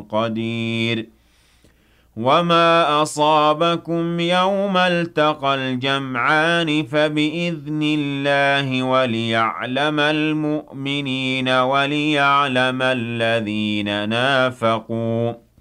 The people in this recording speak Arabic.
قدير وما أصابكم يوم التقى الجمعان فبإذن الله وليعلم المؤمنين وليعلم الذين نافقوا